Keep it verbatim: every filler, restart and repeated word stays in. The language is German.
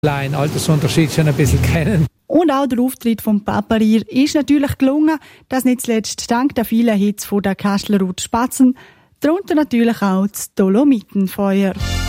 einen Altersunterschied schon ein bisschen kennen. Und auch der Auftritt von Paparier ist natürlich gelungen. Das nicht zuletzt dank der vielen Hits von der Kastelerut Spatzen. Darunter natürlich auch das Dolomitenfeuer.